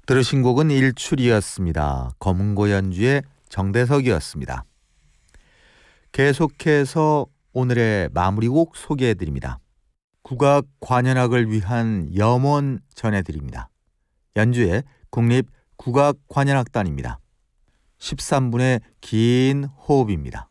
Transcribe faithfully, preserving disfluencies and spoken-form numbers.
들으신 곡은 일출이었습니다. 검은고 연주의 정대석이었습니다. 계속해서 오늘의 마무리곡 소개해드립니다. 국악 관현악을 위한 염원 전해드립니다. 연주의 국립국악관현악단입니다. 십삼 분의 긴 호흡입니다.